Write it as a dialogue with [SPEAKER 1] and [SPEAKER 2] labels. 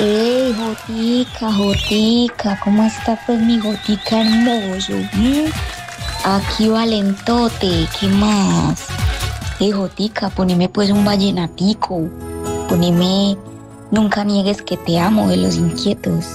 [SPEAKER 1] Ey, Jotica, Jotica, ¿cómo está pues mi Jotica hermoso? Aquí Valentote, ¿qué más? Ey, Jotica, poneme pues un vallenatico, poneme Nunca niegues que te amo de Los Inquietos.